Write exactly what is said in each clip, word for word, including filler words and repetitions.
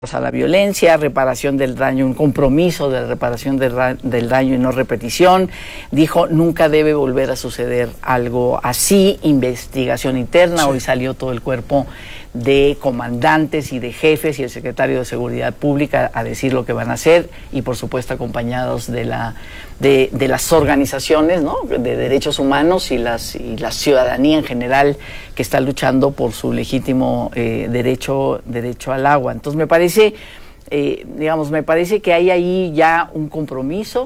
a la violencia, reparación del daño, un compromiso de reparación del, del daño y no repetición. Dijo, nunca debe volver a suceder algo así, investigación interna. Sí. Hoy salió todo el cuerpo de comandantes y de jefes y el secretario de Seguridad Pública a decir lo que van a hacer y por supuesto acompañados de la de, de las organizaciones, ¿no?, de derechos humanos y las y la ciudadanía en general que está luchando por su legítimo eh, derecho derecho al agua. Entonces me parece eh, digamos me parece que hay ahí ya un compromiso,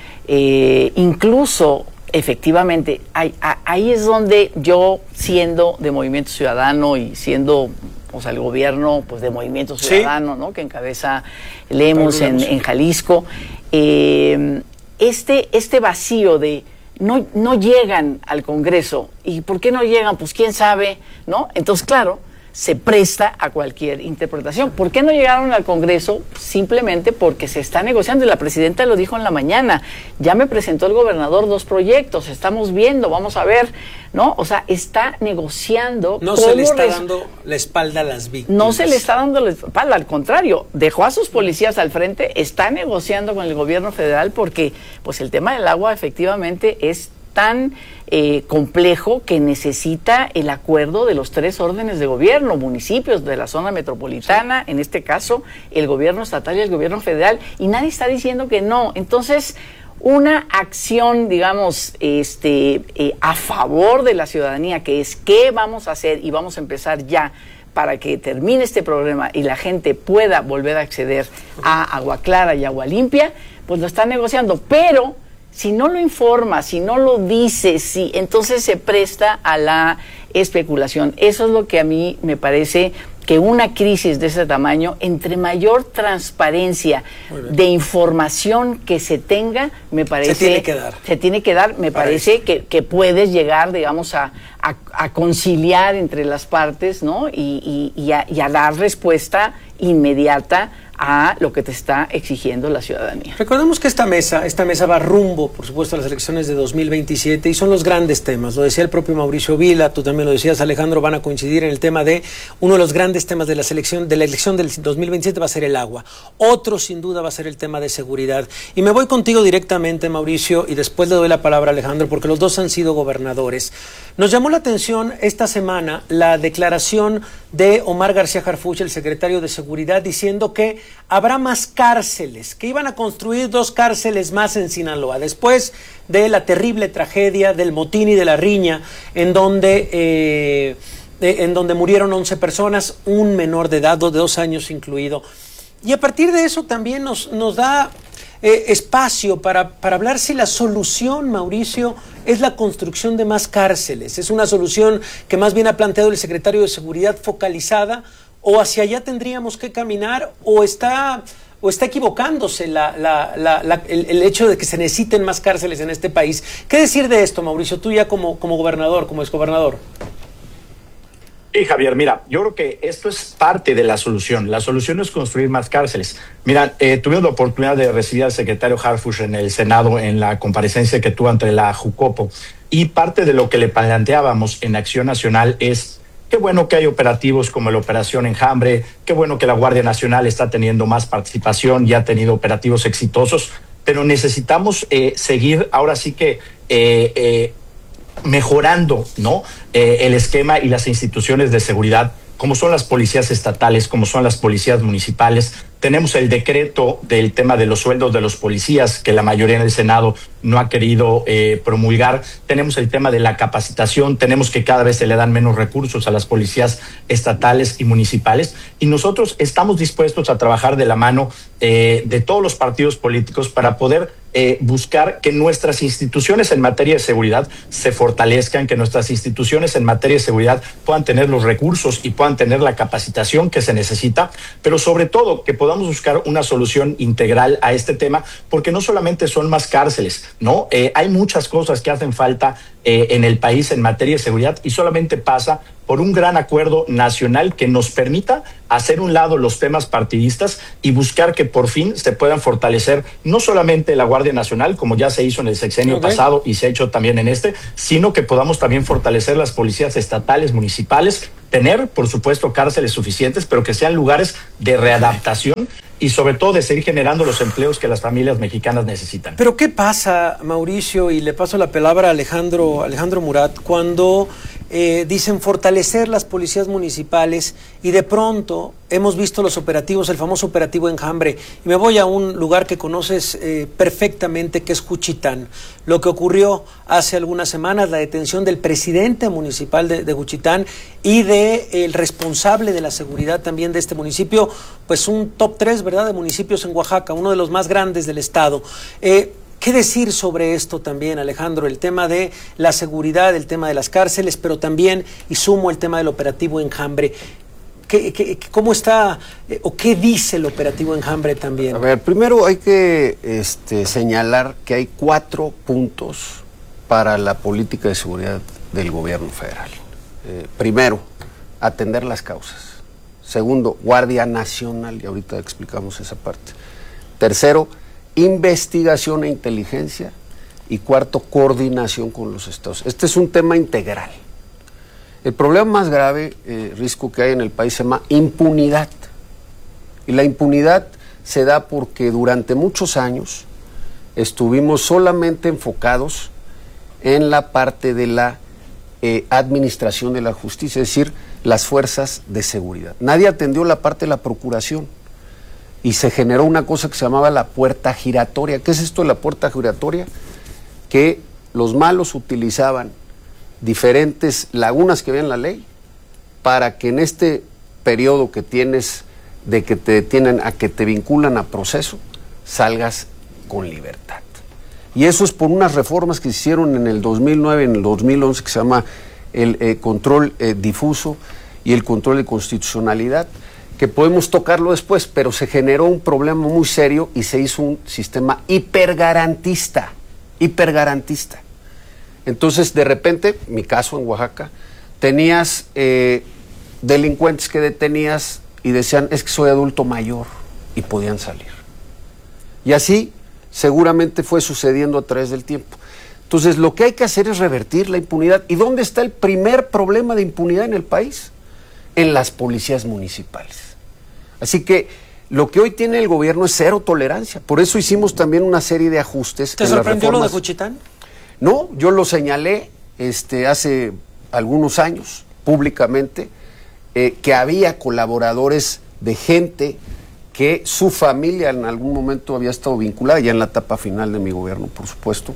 eh, incluso efectivamente, ahí, ahí es donde yo, siendo de Movimiento Ciudadano y siendo, o sea, el gobierno pues de Movimiento Ciudadano, ¿sí?, ¿no?, que encabeza Lemus en, en Jalisco, eh, este, este vacío de no, no llegan al Congreso. ¿Y por qué no llegan? Pues quién sabe, ¿no? Entonces, claro, se presta a cualquier interpretación. ¿Por qué no llegaron al Congreso? Simplemente porque se está negociando, y la presidenta lo dijo en la mañana, ya me presentó el gobernador dos proyectos, estamos viendo, vamos a ver, ¿no? O sea, está negociando. No se le está res... dando la espalda a las víctimas. No se le está dando la espalda, al contrario, dejó a sus policías al frente, está negociando con el gobierno federal porque pues el tema del agua efectivamente es tan eh, complejo que necesita el acuerdo de los tres órdenes de gobierno, municipios de la zona metropolitana, en este caso el gobierno estatal y el gobierno federal, y nadie está diciendo que no. Entonces, una acción, digamos, este, eh, a favor de la ciudadanía, que es qué vamos a hacer y vamos a empezar ya para que termine este problema y la gente pueda volver a acceder a agua clara y agua limpia, pues lo está negociando, pero si no lo informa, si no lo dice, si, entonces se presta a la especulación. Eso es lo que a mí me parece que una crisis de ese tamaño, entre mayor transparencia de información que se tenga, me parece... Se tiene que dar. Se tiene que dar, me parece, parece que, que puedes llegar, digamos, a, a, a conciliar entre las partes, ¿no? Y, y, y, a, y a dar respuesta inmediata a lo que te está exigiendo la ciudadanía. Recordemos que esta mesa, esta mesa va rumbo, por supuesto, a las elecciones de dos mil veintisiete y son los grandes temas. Lo decía el propio Mauricio Vila, tú también lo decías, Alejandro, van a coincidir en el tema de uno de los grandes temas de la selección, de la elección del dos mil veintisiete va a ser el agua. Otro, sin duda, va a ser el tema de seguridad. Y me voy contigo directamente, Mauricio, y después le doy la palabra a Alejandro, porque los dos han sido gobernadores. Nos llamó la atención esta semana la declaración de Omar García Harfuch, el secretario de Seguridad, diciendo que habrá más cárceles, que iban a construir dos cárceles más en Sinaloa, después de la terrible tragedia del motín y de la riña, en donde, eh, de, en donde murieron once personas, un menor de edad, de dos años incluido. Y a partir de eso también nos, nos da eh, espacio para, para hablar si la solución, Mauricio, es la construcción de más cárceles. Es una solución que más bien ha planteado el secretario de Seguridad focalizada, o hacia allá tendríamos que caminar, o está, o está equivocándose la, la, la, la, el, el hecho de que se necesiten más cárceles en este país. ¿Qué decir de esto, Mauricio, tú ya como, como gobernador, como exgobernador? Sí, Javier, mira, yo creo que esto es parte de la solución. La solución no es construir más cárceles. Mira, eh, tuvimos la oportunidad de recibir al secretario Harfuch en el Senado en la comparecencia que tuvo ante la Jucopo, y parte de lo que le planteábamos en Acción Nacional es: qué bueno que hay operativos como la Operación Enjambre, qué bueno que la Guardia Nacional está teniendo más participación y ha tenido operativos exitosos, pero necesitamos eh, seguir ahora sí que eh, eh, mejorando, ¿no?, eh, el esquema y las instituciones de seguridad, como son las policías estatales, como son las policías municipales. Tenemos el decreto del tema de los sueldos de los policías, que la mayoría en el Senado no ha querido eh, promulgar. Tenemos el tema de la capacitación, tenemos que cada vez se le dan menos recursos a las policías estatales y municipales, y nosotros estamos dispuestos a trabajar de la mano eh, de todos los partidos políticos para poder eh, buscar que nuestras instituciones en materia de seguridad se fortalezcan, que nuestras instituciones en materia de seguridad puedan tener los recursos y puedan tener la capacitación que se necesita, pero sobre todo que podamos buscar una solución integral a este tema, porque no solamente son más cárceles, ¿no? Eh, hay muchas cosas que hacen falta eh, en el país en materia de seguridad, y solamente pasa por un gran acuerdo nacional que nos permita hacer un lado los temas partidistas y buscar que por fin se puedan fortalecer no solamente la Guardia Nacional, como ya se hizo en el sexenio okay. pasado y se ha hecho también en este, sino que podamos también fortalecer las policías estatales, municipales, tener, por supuesto, cárceles suficientes, pero que sean lugares de readaptación y sobre todo de seguir generando los empleos que las familias mexicanas necesitan. Pero ¿qué pasa, Mauricio? Y le paso la palabra a Alejandro, Alejandro Murat, cuando eh, dicen fortalecer las policías municipales y de pronto hemos visto los operativos, el famoso operativo Enjambre, y me voy a un lugar que conoces eh, perfectamente, que es Juchitán. Lo que ocurrió hace algunas semanas, la detención del presidente municipal de, de Juchitán y de el responsable de la seguridad también de este municipio, pues un top tres, ¿verdad?, de municipios en Oaxaca, uno de los más grandes del estado. Eh, ¿Qué decir sobre esto también, Alejandro? El tema de la seguridad, el tema de las cárceles, pero también, y sumo, el tema del operativo Enjambre. ¿Qué, qué, ¿Cómo está eh, o qué dice el operativo Enjambre también? A ver, primero hay que este, señalar que hay cuatro puntos para la política de seguridad del gobierno federal. Eh, primero, atender las causas. Segundo, Guardia Nacional, y ahorita explicamos esa parte. Tercero, investigación e inteligencia. Y cuarto, coordinación con los estados. Este es un tema integral. El problema más grave, eh, Risco, que hay en el país se llama impunidad. Y la impunidad se da porque durante muchos años estuvimos solamente enfocados en la parte de la eh, administración de la justicia, es decir, las fuerzas de seguridad. Nadie atendió la parte de la procuración y se generó una cosa que se llamaba la puerta giratoria. ¿Qué es esto de la puerta giratoria? Que los malos utilizaban diferentes lagunas que había en la ley para que en este periodo que tienes de que te detienen a que te vinculan a proceso, salgas con libertad. Y eso es por unas reformas que se hicieron en el dos mil nueve, en el dos mil once, que se llama el eh, control eh, difuso y el control de constitucionalidad, que podemos tocarlo después, pero se generó un problema muy serio y se hizo un sistema hipergarantista, hipergarantista. Entonces, de repente, mi caso en Oaxaca, tenías eh, delincuentes que detenías y decían, es que soy adulto mayor, y podían salir. Y así seguramente fue sucediendo a través del tiempo. Entonces, lo que hay que hacer es revertir la impunidad. ¿Y dónde está el primer problema de impunidad en el país? En las policías municipales. Así que lo que hoy tiene el gobierno es cero tolerancia. Por eso hicimos también una serie de ajustes. ¿Te sorprendió lo de Juchitán? No, yo lo señalé este, hace algunos años públicamente, eh, que había colaboradores de gente que su familia en algún momento había estado vinculada, ya en la etapa final de mi gobierno, por supuesto.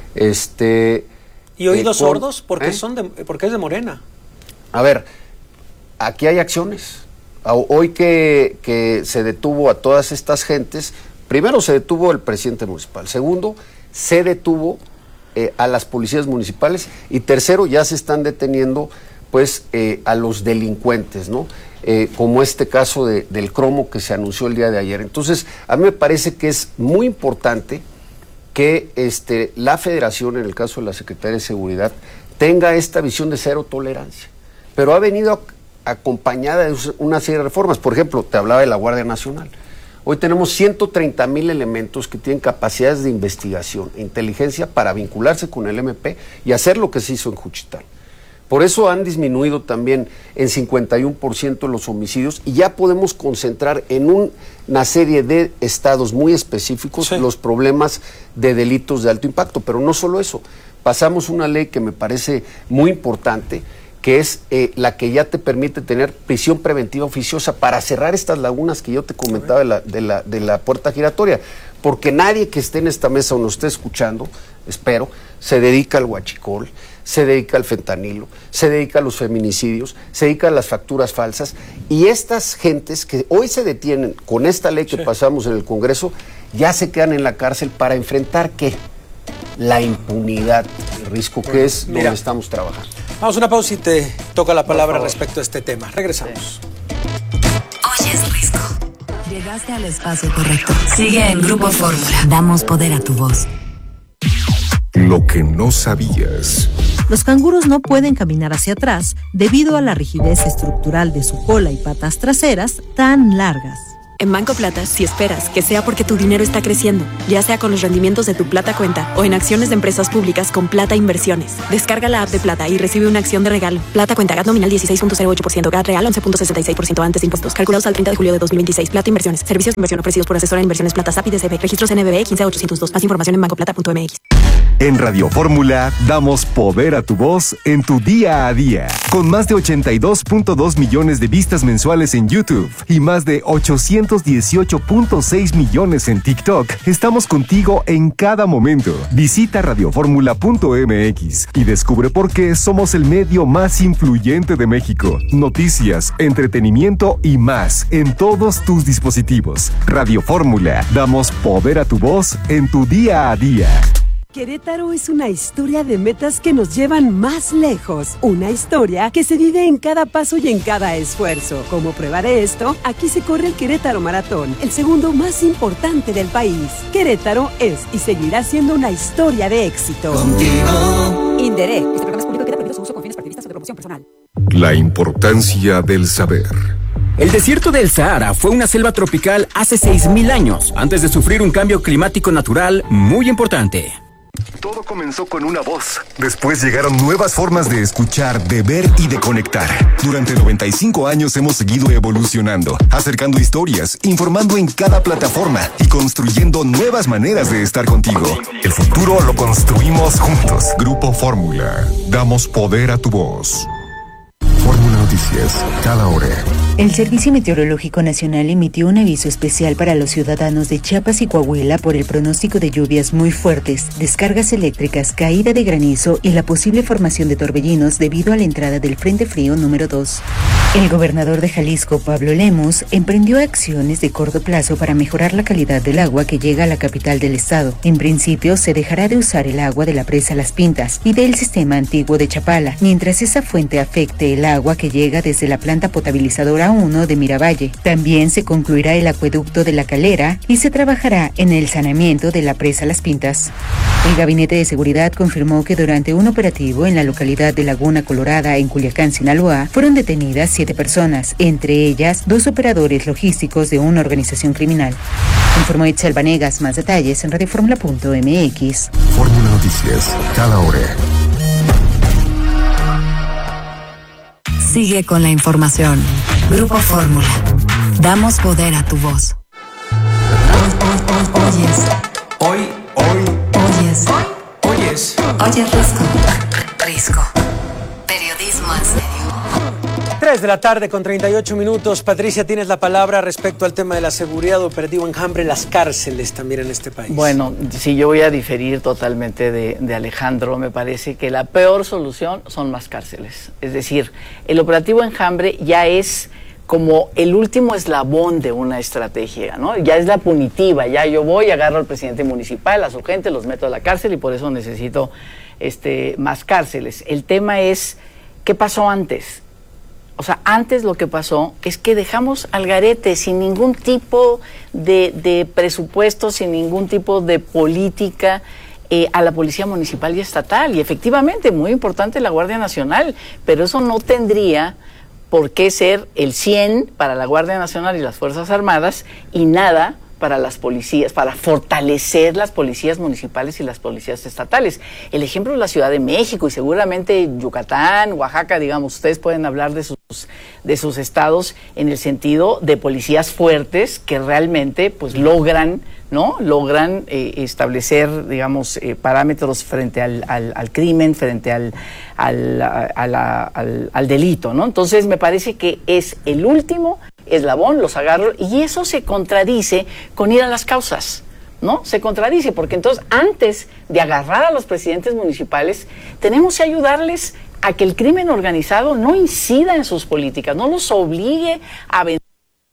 Este, ¿Y oídos eh, con, sordos? Porque, ¿eh? son de, porque es de Morena. A ver, aquí hay acciones. Hoy que, que se detuvo a todas estas gentes, primero se detuvo el presidente municipal, segundo, se detuvo eh, a las policías municipales y tercero, ya se están deteniendo pues eh, a los delincuentes, ¿no? Eh, como este caso de, del cromo que se anunció el día de ayer. Entonces, a mí me parece que es muy importante que este, la Federación, en el caso de la Secretaría de Seguridad, tenga esta visión de cero tolerancia, pero ha venido acompañada de una serie de reformas. Por ejemplo, te hablaba de la Guardia Nacional. Hoy tenemos ciento treinta mil elementos que tienen capacidades de investigación e inteligencia para vincularse con el M P y hacer lo que se hizo en Juchitán. Por eso han disminuido también en cincuenta y uno por ciento los homicidios y ya podemos concentrar en un, una serie de estados muy específicos sí. los problemas de delitos de alto impacto. Pero no solo eso, pasamos una ley que me parece muy importante, que es eh, la que ya te permite tener prisión preventiva oficiosa para cerrar estas lagunas que yo te comentaba de la, de la, de la puerta giratoria. Porque nadie que esté en esta mesa o nos esté escuchando, espero, se dedica al huachicol, se dedica al fentanilo, se dedica a los feminicidios, se dedica a las facturas falsas, y estas gentes que hoy se detienen con esta ley que sí. pasamos en el Congreso, ya se quedan en la cárcel para enfrentar ¿qué? La impunidad, el riesgo bueno, que es mira, donde estamos trabajando. Vamos a una pausa y te toca la palabra respecto a este tema. Regresamos. Oye, es Risco. Llegaste al espacio correcto. Sigue en Grupo Fórmula. Damos poder a tu voz. Lo que no sabías. Los canguros no pueden caminar hacia atrás debido a la rigidez estructural de su cola y patas traseras tan largas. En Banco Plata, si esperas que sea porque tu dinero está creciendo, ya sea con los rendimientos de tu Plata Cuenta o en acciones de empresas públicas con Plata Inversiones. Descarga la app de Plata y recibe una acción de regalo. Plata Cuenta, G A T nominal dieciséis punto cero ocho por ciento, G A T real once punto sesenta y seis por ciento antes de impuestos. Calculados al treinta de julio de dos mil veintiséis. Plata Inversiones. Servicios de inversión ofrecidos por asesora en inversiones Plata S A P y D C B. Registros N B B quince ochocientos dos. Más información en banco plata punto m x. En Radio Fórmula damos poder a tu voz en tu día a día. Con más de ochenta y dos punto dos millones de vistas mensuales en YouTube y más de ochocientos dieciocho punto seis millones en TikTok, estamos contigo en cada momento. Visita radio fórmula punto m x y descubre por qué somos el medio más influyente de México. Noticias, entretenimiento y más en todos tus dispositivos. Radio Fórmula, damos poder a tu voz en tu día a día. Querétaro es una historia de metas que nos llevan más lejos. Una historia que se vive en cada paso y en cada esfuerzo. Como prueba de esto, aquí se corre el Querétaro Maratón, el segundo más importante del país. Querétaro es y seguirá siendo una historia de éxito. Contigo. Inderé. Este programa es público y queda prohibido su uso con fines partidistas o de promoción personal. La importancia del saber. El desierto del Sahara fue una selva tropical hace seis mil años, antes de sufrir un cambio climático natural muy importante. Todo comenzó con una voz. Después llegaron nuevas formas de escuchar, de ver y de conectar. Durante noventa y cinco años hemos seguido evolucionando, acercando historias, informando en cada plataforma y construyendo nuevas maneras de estar contigo. El futuro lo construimos juntos. Grupo Fórmula. Damos poder a tu voz. Fórmula Noticias, cada hora. El Servicio Meteorológico Nacional emitió un aviso especial para los ciudadanos de Chiapas y Coahuila por el pronóstico de lluvias muy fuertes, descargas eléctricas, caída de granizo y la posible formación de torbellinos debido a la entrada del Frente Frío número dos. El gobernador de Jalisco, Pablo Lemus, emprendió acciones de corto plazo para mejorar la calidad del agua que llega a la capital del estado. En principio, se dejará de usar el agua de la presa Las Pintas y del sistema antiguo de Chapala, mientras esa fuente afecte el agua que llega desde la planta potabilizadora uno de Miravalle. También se concluirá el acueducto de La Calera y se trabajará en el saneamiento de la presa Las Pintas. El Gabinete de Seguridad confirmó que durante un operativo en la localidad de Laguna Colorada, en Culiacán, Sinaloa, fueron detenidas siete personas, entre ellas dos operadores logísticos de una organización criminal. Informó Itzel Vanegas. Más detalles en radio fórmula punto m x. Fórmula Noticias, cada hora. Sigue con la información. Grupo Fórmula. Damos poder a tu voz. Oyes. Hoy, hoy. Oyes. Oyes. Oyes Risco. Risco. Periodismo en serio. tres de la tarde con treinta y ocho minutos. Patricia, tienes la palabra respecto al tema de la seguridad operativo enjambre en las cárceles también en este país. Bueno, sí, yo voy a diferir totalmente de, de Alejandro. Me parece que la peor solución son más cárceles. Es decir, el operativo enjambre ya es como el último eslabón de una estrategia, ¿no? Ya es la punitiva, ya yo voy, agarro al presidente municipal, a su gente, los meto a la cárcel y por eso necesito este, más cárceles. El tema es, ¿qué pasó antes? O sea, antes lo que pasó es que dejamos al garete sin ningún tipo de, de presupuesto, sin ningún tipo de política eh, a la Policía Municipal y Estatal. Y efectivamente, muy importante la Guardia Nacional, pero eso no tendría por qué ser el cien para la Guardia Nacional y las Fuerzas Armadas y nada para las policías, para fortalecer las policías municipales y las policías estatales. El ejemplo es la Ciudad de México y seguramente Yucatán, Oaxaca, digamos, ustedes pueden hablar de sus, de sus estados en el sentido de policías fuertes que realmente pues logran, ¿no? Logran eh, establecer, digamos, eh, parámetros frente al, al, al crimen, frente al, al, a la, al, al delito, ¿no? Entonces me parece que es el último eslabón, los agarro, y eso se contradice con ir a las causas, ¿no? Se contradice, porque entonces antes de agarrar a los presidentes municipales, tenemos que ayudarles a que el crimen organizado no incida en sus políticas, no los obligue a vender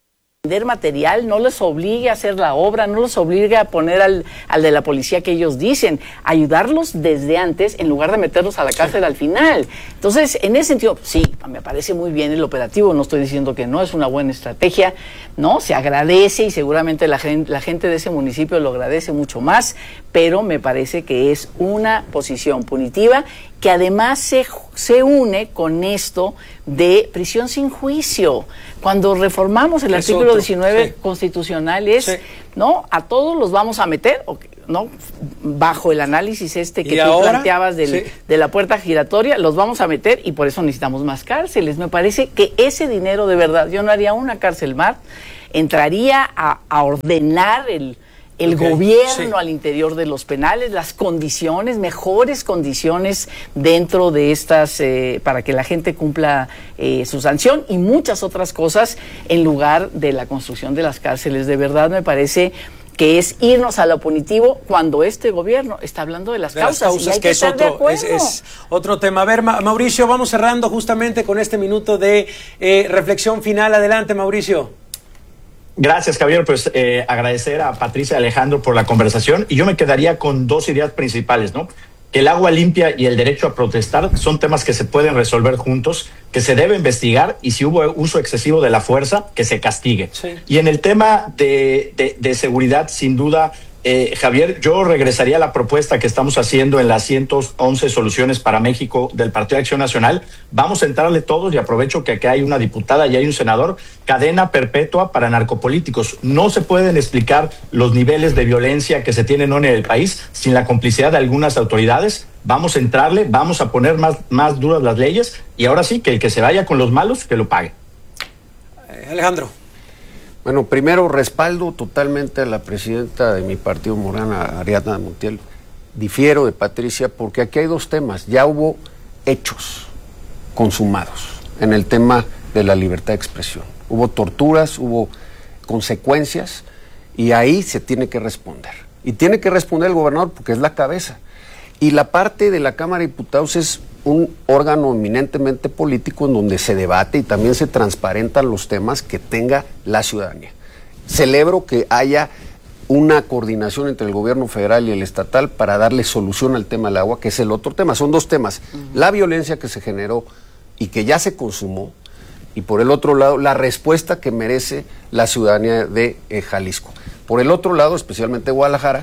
material, no les obligue a hacer la obra, no los obligue a poner al, al de la policía que ellos dicen, ayudarlos desde antes en lugar de meterlos a la cárcel sí. al final. Entonces, en ese sentido, sí, me parece muy bien el operativo, no estoy diciendo que no, es una buena estrategia, ¿no? Se agradece y seguramente la gente, la gente de ese municipio lo agradece mucho más, pero me parece que es una posición punitiva que además se, se une con esto de prisión sin juicio. Cuando reformamos el es artículo otro, diecinueve sí. constitucional es, sí. ¿no? A todos los vamos a meter, ¿no? Bajo el análisis este que tú ahora? planteabas del, sí. de la puerta giratoria, los vamos a meter y por eso necesitamos más cárceles. Me parece que ese dinero de verdad, yo no haría una cárcel más, entraría a, a ordenar el... el okay, gobierno sí. al interior de los penales, las condiciones, mejores condiciones dentro de estas, eh, para que la gente cumpla eh, su sanción y muchas otras cosas en lugar de la construcción de las cárceles. De verdad me parece que es irnos a lo punitivo cuando este gobierno está hablando de las de causas, las causas y hay que, que es, otro, es, es otro tema. A ver, Ma Mauricio, vamos cerrando justamente con este minuto de eh, reflexión final. Adelante, Mauricio. Gracias, Javier. Pues eh, agradecer a Patricia y Alejandro por la conversación y yo me quedaría con dos ideas principales, ¿no? Que el agua limpia y el derecho a protestar son temas que se pueden resolver juntos, que se debe investigar y si hubo uso excesivo de la fuerza, que se castigue. Sí. Y en el tema de, de, de seguridad, sin duda, eh, Javier, yo regresaría a la propuesta que estamos haciendo en las ciento once soluciones para México del Partido de Acción Nacional. Vamos a entrarle todos y aprovecho que aquí hay una diputada y hay un senador, cadena perpetua para narcopolíticos. No se pueden explicar los niveles de violencia que se tienen hoy en el país sin la complicidad de algunas autoridades. Vamos a entrarle, vamos a poner más, más duras las leyes y ahora sí que el que se vaya con los malos, que lo pague. Eh, Alejandro. Bueno, primero respaldo totalmente a la presidenta de mi partido, Morena, Ariadna Montiel. Difiero de Patricia porque aquí hay dos temas. Ya hubo hechos consumados en el tema de la libertad de expresión. Hubo torturas, hubo consecuencias y ahí se tiene que responder. Y tiene que responder el gobernador porque es la cabeza. Y la parte de la Cámara de Diputados es un órgano eminentemente político en donde se debate y también se transparentan los temas que tenga la ciudadanía. Celebro que haya una coordinación entre el gobierno federal y el estatal para darle solución al tema del agua, que es el otro tema. Son dos temas. Uh-huh. La violencia que se generó y que ya se consumó, y por el otro lado, la respuesta que merece la ciudadanía de eh, Jalisco. Por el otro lado, especialmente Guadalajara,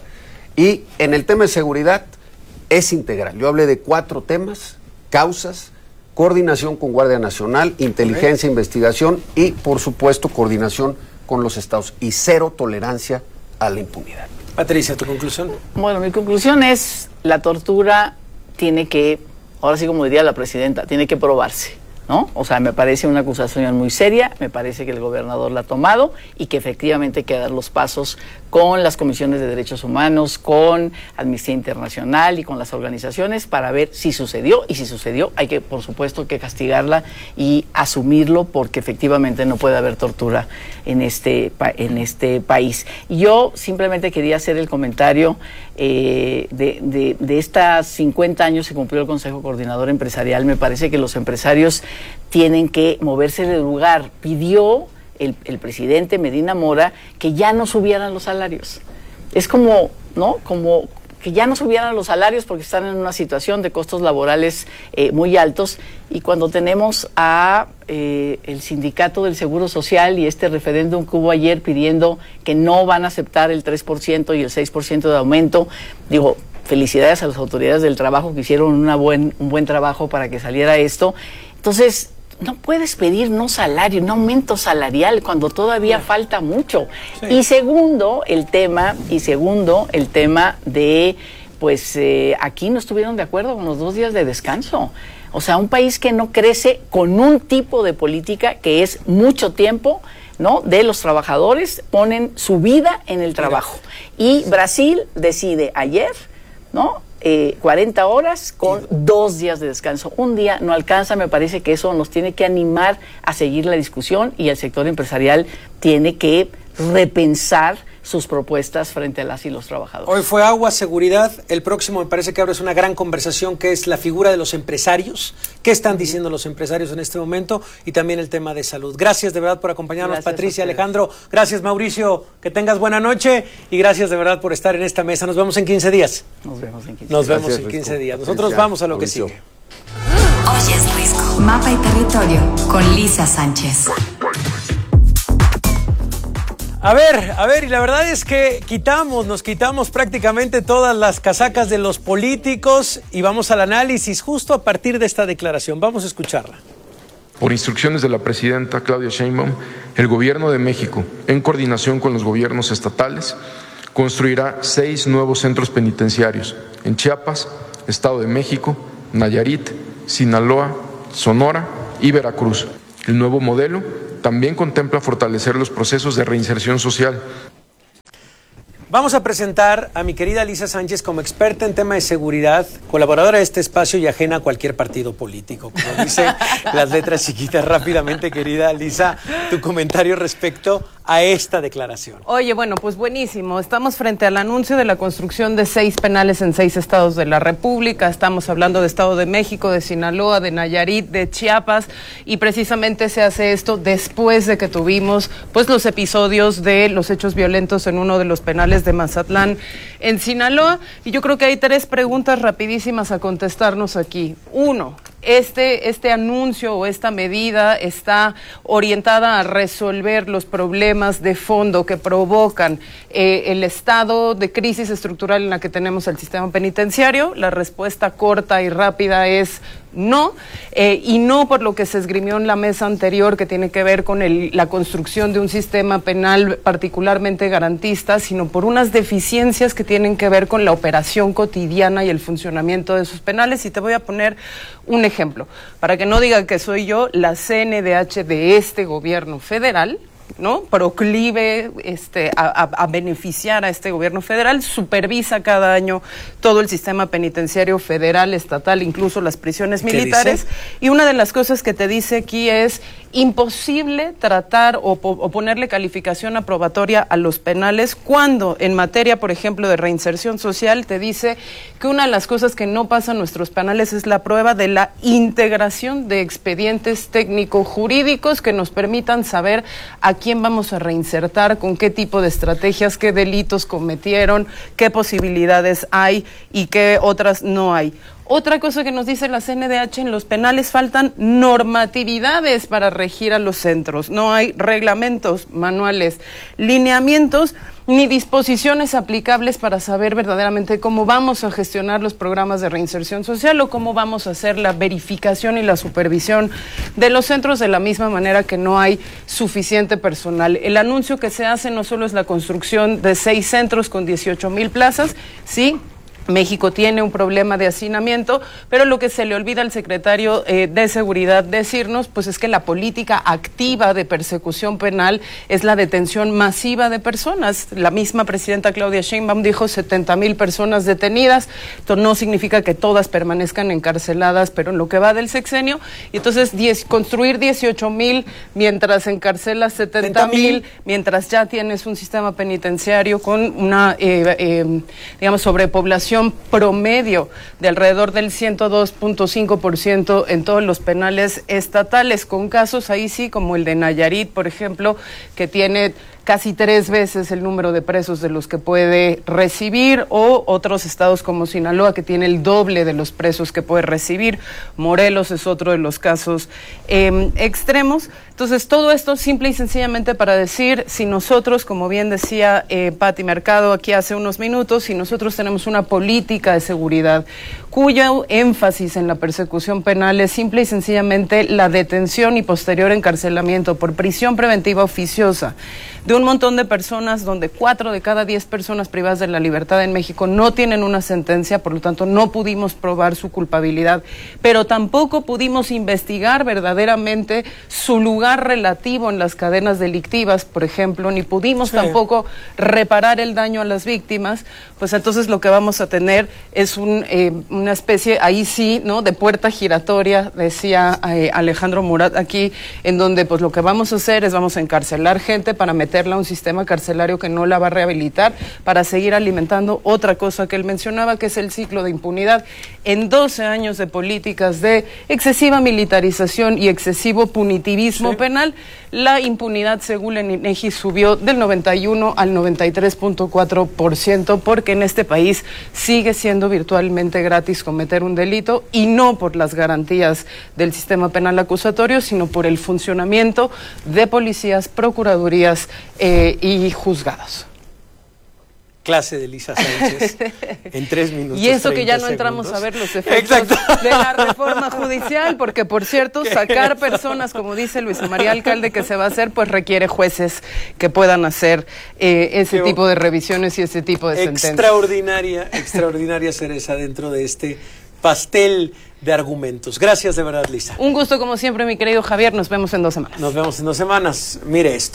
y en el tema de seguridad, es integral. Yo hablé de cuatro temas: causas, coordinación con Guardia Nacional, inteligencia, okay. investigación y, por supuesto, coordinación con los estados y cero tolerancia a la impunidad. Patricia, ¿tu conclusión? Bueno, mi conclusión es la tortura tiene que, ahora sí como diría la presidenta, tiene que probarse, ¿no? O sea, me parece una acusación muy seria, me parece que el gobernador la ha tomado y que efectivamente hay que dar los pasos con las comisiones de derechos humanos, con Amnistía Internacional y con las organizaciones para ver si sucedió, y si sucedió hay que, por supuesto, que castigarla y asumirlo porque efectivamente no puede haber tortura en este, en este país. Y yo simplemente quería hacer el comentario eh, de, de, de estos cincuenta años se cumplió el Consejo Coordinador Empresarial. Me parece que los empresarios tienen que moverse del lugar. Pidió el, el presidente Medina Mora que ya no subieran los salarios. Es como, ¿no? Como que ya no subieran los salarios porque están en una situación de costos laborales eh, muy altos, y cuando tenemos a eh, el sindicato del Seguro Social y este referéndum que hubo ayer pidiendo que no van a aceptar el tres por ciento y el seis por ciento de aumento, digo, felicidades a las autoridades del trabajo que hicieron una buen, un buen trabajo para que saliera esto. Entonces, no puedes pedir no salario, no aumento salarial cuando todavía sí. falta mucho. Sí. Y segundo, el tema, y segundo, el tema de, pues, eh, aquí no estuvieron de acuerdo con los dos días de descanso. O sea, un país que no crece con un tipo de política que es mucho tiempo, ¿no? De los trabajadores, ponen su vida en el trabajo. Y Brasil decide ayer, ¿no? Eh, cuarenta horas con dos días de descanso. Un día no alcanza, me parece que eso nos tiene que animar a seguir la discusión y el sector empresarial tiene que repensar sus propuestas frente a las y los trabajadores. Hoy fue agua, seguridad. El próximo me parece que ahora es una gran conversación, que es la figura de los empresarios. ¿Qué están diciendo los empresarios en este momento? Y también el tema de salud. Gracias de verdad por acompañarnos, gracias, Patricia, Alejandro. Gracias, Mauricio. Que tengas buena noche y gracias de verdad por estar en esta mesa. Nos vemos en quince días. Nos vemos en quince Nos días. vemos Gracias, en quince Risco. días. Nosotros Patricia, vamos a lo Mauricio. que sigue. Hoy es Risco. Mapa y territorio con Lisa Sánchez. A ver, a ver, y la verdad es que quitamos, nos quitamos prácticamente todas las casacas de los políticos y vamos al análisis justo a partir de esta declaración. Vamos a escucharla. Por instrucciones de la presidenta Claudia Sheinbaum, el Gobierno de México, en coordinación con los gobiernos estatales, construirá seis nuevos centros penitenciarios en Chiapas, Estado de México, Nayarit, Sinaloa, Sonora y Veracruz. El nuevo modelo también contempla fortalecer los procesos de reinserción social. Vamos a presentar a mi querida Lisa Sánchez como experta en tema de seguridad, colaboradora de este espacio y ajena a cualquier partido político. Como dicen las letras chiquitas. Rápidamente, querida Lisa, tu comentario respecto a esta declaración. Oye, bueno, pues buenísimo. Estamos frente al anuncio de la construcción de seis penales en seis estados de la República. Estamos hablando de Estado de México, de Sinaloa, de Nayarit, de Chiapas, y precisamente se hace esto después de que tuvimos pues los episodios de los hechos violentos en uno de los penales de Mazatlán en Sinaloa. Y yo creo que hay tres preguntas rapidísimas a contestarnos aquí. Uno, Este, este anuncio o esta medida está orientada a resolver los problemas de fondo que provocan eh, el estado de crisis estructural en la que tenemos el sistema penitenciario. La respuesta corta y rápida es no, eh, y no por lo que se esgrimió en la mesa anterior, que tiene que ver con el, la construcción de un sistema penal particularmente garantista, sino por unas deficiencias que tienen que ver con la operación cotidiana y el funcionamiento de sus penales. Y te voy a poner un ejemplo, para que no digan que soy yo. La C N D H de este gobierno federal, ¿no?, proclive este, a, a, a beneficiar a este gobierno federal, supervisa cada año todo el sistema penitenciario federal, estatal, incluso las prisiones militares. Y una de las cosas que te dice aquí es imposible tratar o, o ponerle calificación aprobatoria a los penales cuando en materia, por ejemplo, de reinserción social, te dice que una de las cosas que no pasa en nuestros penales es la prueba de la integración de expedientes técnico-jurídicos que nos permitan saber a quién vamos a reinsertar, con qué tipo de estrategias, qué delitos cometieron, qué posibilidades hay y qué otras no hay. Otra cosa que nos dice la C N D H, en los penales faltan normatividades para regir a los centros. No hay reglamentos, manuales, lineamientos ni disposiciones aplicables para saber verdaderamente cómo vamos a gestionar los programas de reinserción social o cómo vamos a hacer la verificación y la supervisión de los centros, de la misma manera que no hay suficiente personal. El anuncio que se hace no solo es la construcción de seis centros con dieciocho mil plazas, sí, México tiene un problema de hacinamiento, pero lo que se le olvida al secretario eh, de Seguridad decirnos, pues es que la política activa de persecución penal es la detención masiva de personas. La misma presidenta Claudia Sheinbaum dijo setenta mil personas detenidas. Esto no significa que todas permanezcan encarceladas, pero en lo que va del sexenio, y entonces diez, construir dieciocho mil mientras encarcelas setenta mil, mientras ya tienes un sistema penitenciario con una, eh, eh, digamos, sobrepoblación promedio de alrededor del ciento dos punto cinco por ciento en todos los penales estatales, con casos ahí sí como el de Nayarit, por ejemplo, que tiene casi tres veces el número de presos de los que puede recibir, o otros estados como Sinaloa, que tiene el doble de los presos que puede recibir. Morelos es otro de los casos eh, extremos. Entonces, todo esto simple y sencillamente para decir, si nosotros, como bien decía eh, Pati Mercado aquí hace unos minutos, si nosotros tenemos una política de seguridad cuyo énfasis en la persecución penal es simple y sencillamente la detención y posterior encarcelamiento por prisión preventiva oficiosa de un montón de personas, donde cuatro de cada diez personas privadas de la libertad en México no tienen una sentencia, por lo tanto no pudimos probar su culpabilidad, pero tampoco pudimos investigar verdaderamente su lugar relativo en las cadenas delictivas, por ejemplo, ni pudimos sí. tampoco reparar el daño a las víctimas, pues entonces lo que vamos a tener es un, eh, un una especie, ahí sí, ¿no?, de puerta giratoria, decía eh, Alejandro Murat aquí, en donde pues lo que vamos a hacer es vamos a encarcelar gente para meterla a un sistema carcelario que no la va a rehabilitar, para seguir alimentando otra cosa que él mencionaba, que es el ciclo de impunidad. En doce años de políticas de excesiva militarización y excesivo punitivismo sí. penal, la impunidad, según el INEGI, subió del noventa y uno al noventa y tres punto cuatro por ciento, porque en este país sigue siendo virtualmente gratis cometer un delito, y no por las garantías del sistema penal acusatorio, sino por el funcionamiento de policías, procuradurías eh, y juzgados. Clase de Lisa Sánchez en tres minutos. Y eso que ya no segundos. entramos a ver los efectos Exacto. de la reforma judicial, porque por cierto, sacar personas, como dice Luisa María Alcalde, que se va a hacer, pues requiere jueces que puedan hacer eh, ese Qué tipo de revisiones y ese tipo de sentencias. Extraordinaria, extraordinaria cereza dentro de este pastel de argumentos. Gracias de verdad, Lisa. Un gusto como siempre, mi querido Javier. Nos vemos en dos semanas. Nos vemos en dos semanas. Mire esto.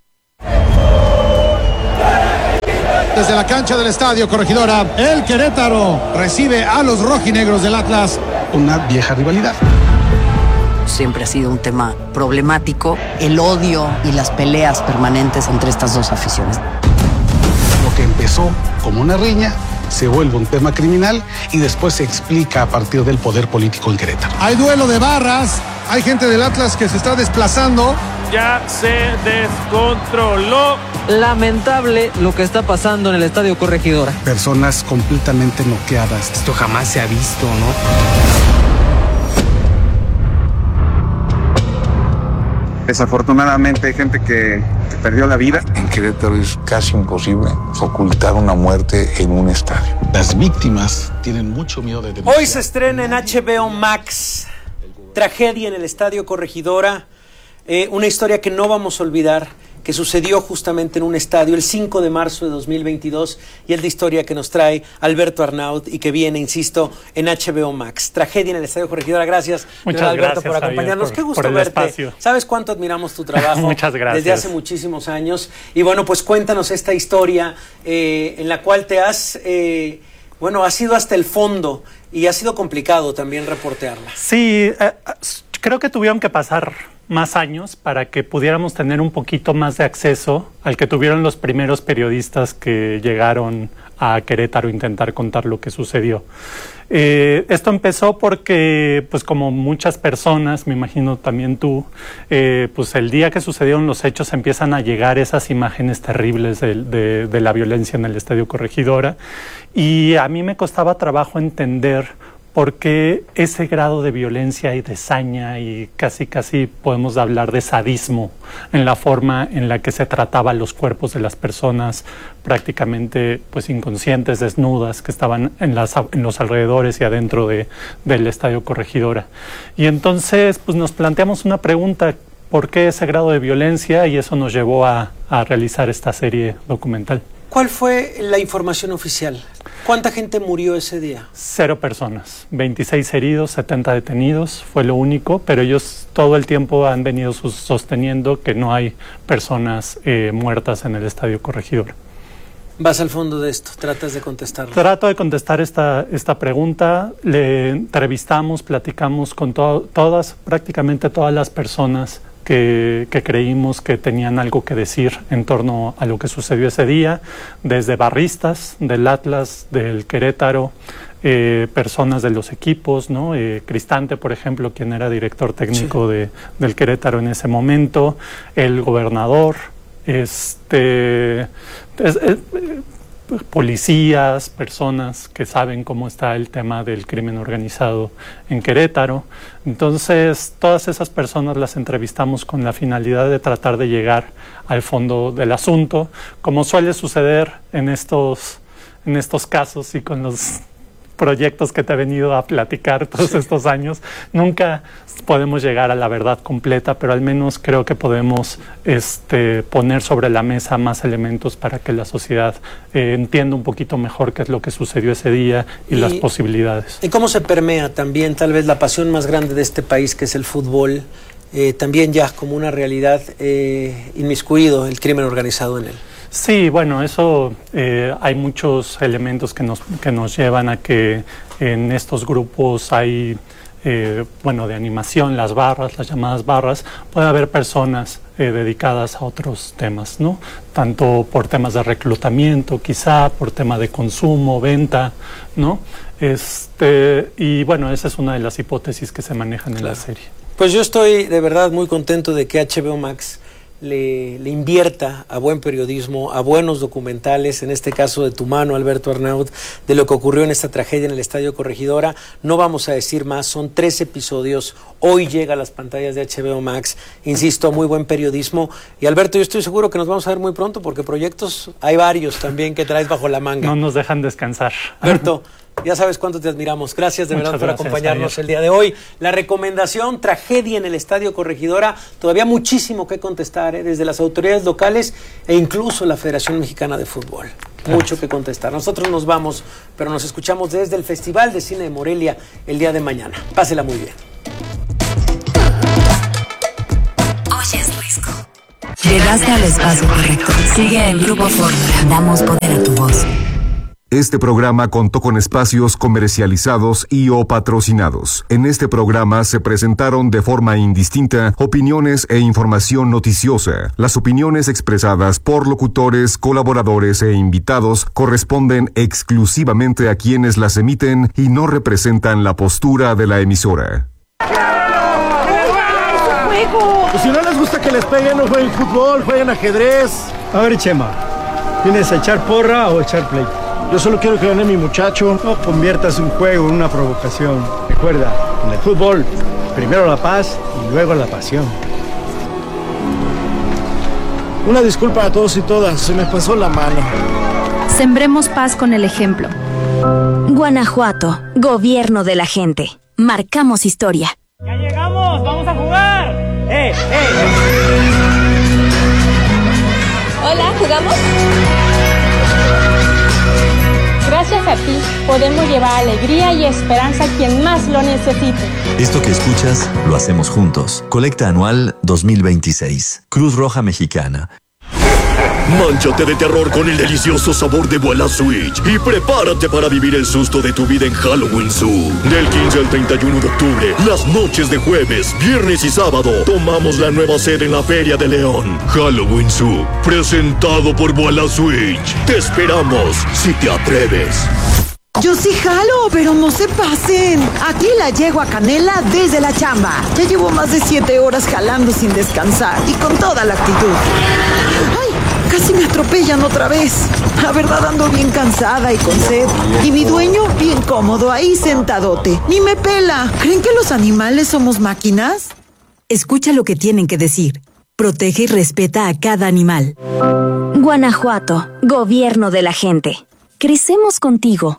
Desde la cancha del Estadio Corregidora, el Querétaro recibe a los rojinegros del Atlas. Una vieja rivalidad. Siempre ha sido un tema problemático, el odio y las peleas permanentes entre estas dos aficiones. Lo que empezó como una riña se vuelve un tema criminal y después se explica a partir del poder político en Querétaro. Hay duelo de barras, hay gente del Atlas que se está desplazando. Ya se descontroló. Lamentable lo que está pasando en el Estadio Corregidora. Personas completamente noqueadas. Esto jamás se ha visto, ¿no? Desafortunadamente hay gente que, que perdió la vida. En Querétaro es casi imposible ocultar una muerte en un estadio. Las víctimas tienen mucho miedo de denunciar. Hoy se estrena en H B O Max Tragedia en el Estadio Corregidora, eh, una historia que no vamos a olvidar, que sucedió justamente en un estadio el cinco de marzo de dos mil veintidós, y es la historia que nos trae Alberto Arnaut y que viene, insisto, en H B O Max. Tragedia en el Estadio Corregidora. Gracias, Muchas Alberto, gracias, por acompañarnos. Javier, Qué por, gusto por verte. Espacio. ¿Sabes cuánto admiramos tu trabajo? Muchas gracias. Desde hace muchísimos años. Y bueno, pues cuéntanos esta historia eh, en la cual te has, eh, bueno, has ido hasta el fondo y ha sido complicado también reportearla. Sí, eh, creo que tuvieron que pasar más años para que pudiéramos tener un poquito más de acceso al que tuvieron los primeros periodistas que llegaron a Querétaro a intentar contar lo que sucedió. Eh, esto empezó porque, pues como muchas personas, me imagino también tú, eh, pues el día que sucedieron los hechos empiezan a llegar esas imágenes terribles de, de, de la violencia en el Estadio Corregidora, y a mí me costaba trabajo entender por qué ese grado de violencia y de saña, y casi casi podemos hablar de sadismo en la forma en la que se trataba los cuerpos de las personas prácticamente pues inconscientes, desnudas, que estaban en, las, en los alrededores y adentro de, del Estadio Corregidora. Y entonces pues nos planteamos una pregunta: ¿por qué ese grado de violencia? Y eso nos llevó a, a realizar esta serie documental. ¿Cuál fue la información oficial? ¿Cuánta gente murió ese día? Cero personas, veintiséis heridos, setenta detenidos, fue lo único, pero ellos todo el tiempo han venido sosteniendo que no hay personas eh, muertas en el Estadio Corregidora. Vas al fondo de esto, tratas de contestarlo. Trato de contestar esta, esta pregunta. Le entrevistamos, platicamos con to todas, prácticamente todas las personas Que, que creímos que tenían algo que decir en torno a lo que sucedió ese día, desde barristas del Atlas, del Querétaro, eh, personas de los equipos, ¿no? Eh, Cristante, por ejemplo, quien era director técnico sí. de, del Querétaro en ese momento, el gobernador, este, es, es, policías, personas que saben cómo está el tema del crimen organizado en Querétaro. Entonces, todas esas personas las entrevistamos con la finalidad de tratar de llegar al fondo del asunto, como suele suceder en estos, en estos casos y con los proyectos que te he venido a platicar todos sí. estos años. Nunca podemos llegar a la verdad completa, pero al menos creo que podemos este, poner sobre la mesa más elementos para que la sociedad eh, entienda un poquito mejor qué es lo que sucedió ese día y, y las posibilidades. ¿Y cómo se permea también tal vez la pasión más grande de este país, que es el fútbol, eh, también ya como una realidad eh, inmiscuido el crimen organizado en él? Sí, bueno, eso eh, hay muchos elementos que nos, que nos llevan a que en estos grupos hay, eh, bueno, de animación, las barras, las llamadas barras, puede haber personas eh, dedicadas a otros temas, ¿no? Tanto por temas de reclutamiento, quizá, por tema de consumo, venta, ¿no? Este, y bueno, esa es una de las hipótesis que se manejan en claro. la serie. Pues yo estoy de verdad muy contento de que H B O Max le, le invierta a buen periodismo, a buenos documentales, en este caso de tu mano, Alberto Arnaud, de lo que ocurrió en esta tragedia en el Estadio Corregidora. No vamos a decir más, son tres episodios, hoy llega a las pantallas de H B O Max, insisto, muy buen periodismo. Y Alberto, yo estoy seguro que nos vamos a ver muy pronto, porque proyectos hay varios también que traes bajo la manga. No nos dejan descansar. Alberto, ya sabes cuánto te admiramos. Gracias de Muchas verdad por gracias, acompañarnos Javier. el día de hoy. La recomendación, tragedia en el Estadio Corregidora, todavía muchísimo que contestar, ¿eh? Desde las autoridades locales e incluso la Federación Mexicana de Fútbol. Gracias. Mucho que contestar. Nosotros nos vamos, pero nos escuchamos desde el Festival de Cine de Morelia el día de mañana. Pásela muy bien. Oyes Risco. Llegaste al espacio correcto. Sigue en Grupo Fórmula. Damos poder a tu voz. Este programa contó con espacios comercializados y o patrocinados. En este programa se presentaron de forma indistinta opiniones e información noticiosa. Las opiniones expresadas por locutores, colaboradores e invitados corresponden exclusivamente a quienes las emiten y no representan la postura de la emisora. Pues si no les gusta que les peguen, no jueguen fútbol, jueguen ajedrez. A ver, Chema, ¿vienes a echar porra o echar play? Yo solo quiero que gane mi muchacho. No conviertas un juego en una provocación. Recuerda, en el fútbol, primero la paz y luego la pasión. Una disculpa a todos y todas, se me pasó la mano. Sembremos paz con el ejemplo. Guanajuato, gobierno de la gente. Marcamos historia. ¡Ya llegamos! ¡Vamos a jugar! ¡Eh, eh! Hola, ¿jugamos? Gracias a ti, podemos llevar alegría y esperanza a quien más lo necesite. Esto que escuchas, lo hacemos juntos. Colecta anual dos mil veintiséis. Cruz Roja Mexicana. Mánchate de terror con el delicioso sabor de Voilà Switch y prepárate para vivir el susto de tu vida en Halloween Zoo. Del quince al treinta y uno de octubre, las noches de jueves, viernes y sábado, tomamos la nueva sede en la Feria de León. Halloween Zoo, presentado por Voilà Switch. Te esperamos si te atreves. Yo sí jalo, pero no se pasen. Aquí la llego a Canela desde la chamba. Ya llevo más de siete horas jalando sin descansar y con toda la actitud. ¡Ay! Casi me atropellan otra vez. La verdad ando bien cansada y con sed. Y mi dueño bien cómodo ahí sentadote. Ni me pela. ¿Creen que los animales somos máquinas? Escucha lo que tienen que decir. Protege y respeta a cada animal. Guanajuato, gobierno de la gente. Crecemos contigo.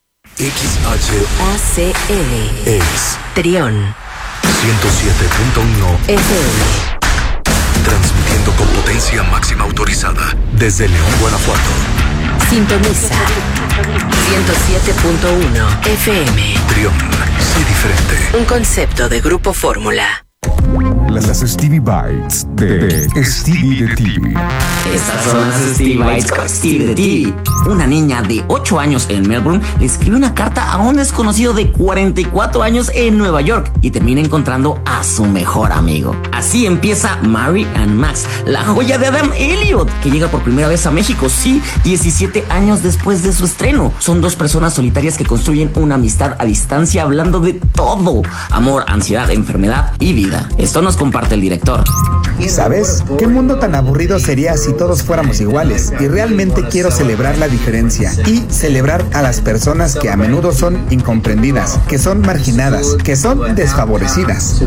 X H A C L es Trión ciento siete punto uno F M. Transmitiendo con potencia máxima autorizada desde León, Guanajuato. Sintoniza ciento siete punto uno F M. Trión, sé diferente. Un concepto de Grupo Fórmula. Las Stevie Bites de Stevie de T V. Estas son las Stevie Bites con Stevie de T V. Una niña de ocho años en Melbourne le escribe una carta a un desconocido de cuarenta y cuatro años en Nueva York y termina encontrando a su mejor amigo. Así empieza Mary and Max, la joya de Adam Elliot, que llega por primera vez a México, sí, diecisiete años después de su estreno. Son dos personas solitarias que construyen una amistad a distancia hablando de todo: amor, ansiedad, enfermedad y vida. Esto nos comparte el director. ¿Sabes? ¿Qué mundo tan aburrido sería si todos fuéramos iguales? Y realmente quiero celebrar la diferencia y celebrar a las personas que a menudo son incomprendidas, que son marginadas, que son desfavorecidas.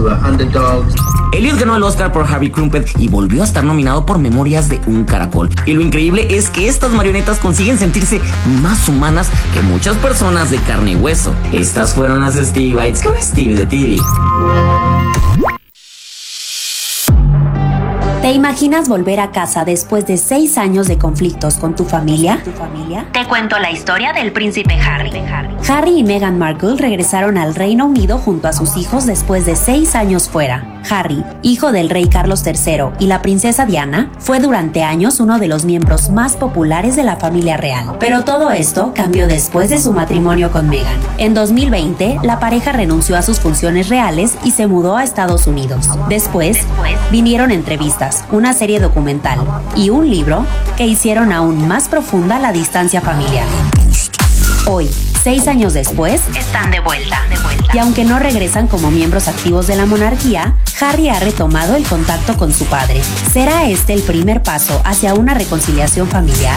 Elliot ganó el Oscar por Harvey Krumpet y volvió a estar nominado por Memorias de un Caracol. Y lo increíble es que estas marionetas consiguen sentirse más humanas que muchas personas de carne y hueso. Estas fueron las Stevie Bites con Stevie de T V. ¿Te imaginas volver a casa después de seis años de conflictos con tu familia? Te cuento la historia del príncipe Harry. Harry y Meghan Markle regresaron al Reino Unido junto a sus hijos después de seis años fuera. Harry, hijo del rey Carlos tercero y la princesa Diana, fue durante años uno de los miembros más populares de la familia real. Pero todo esto cambió después de su matrimonio con Meghan. En dos mil veinte, la pareja renunció a sus funciones reales y se mudó a Estados Unidos. Después, vinieron entrevistas, una serie documental y un libro que hicieron aún más profunda la distancia familiar. Hoy, seis años después, están de vuelta. Y aunque no regresan como miembros activos de la monarquía, Harry ha retomado el contacto con su padre. ¿Será este el primer paso hacia una reconciliación familiar?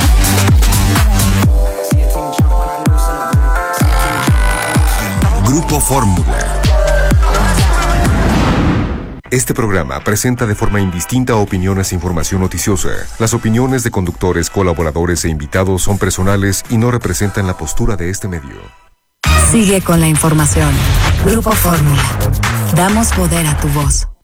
Grupo Fórmula. Este programa presenta de forma indistinta opiniones e información noticiosa. Las opiniones de conductores, colaboradores e invitados son personales y no representan la postura de este medio. Sigue con la información. Grupo Fórmula. Damos poder a tu voz.